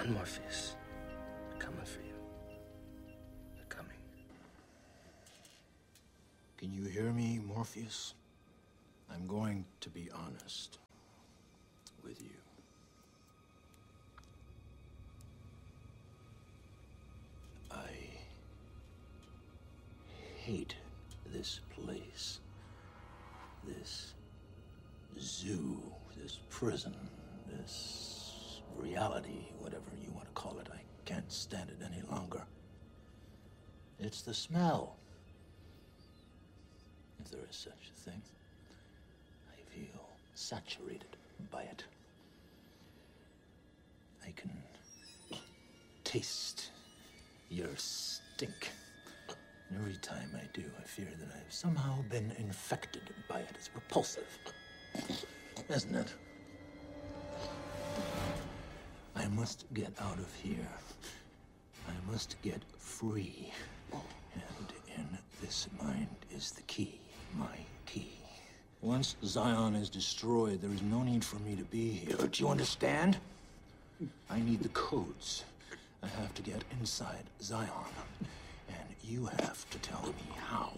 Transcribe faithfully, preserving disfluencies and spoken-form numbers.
on, Morpheus. They're coming for you. They're coming. Can you hear me, Morpheus? I'm going to be honest with you. I hate this place. This zoo, this prison, this reality, whatever you want to call it. I can't stand it any longer. It's the smell. If there is such a thing. I feel saturated by it. I can taste your stink. And every time I do, I fear that I've somehow been infected by it. It's repulsive, isn't it? I must get out of here. I must get free. And in this mind is the key, my key. Once Zion is destroyed, there is no need for me to be here. Do you understand? I need the codes. I have to get inside Zion. And you have to tell me how.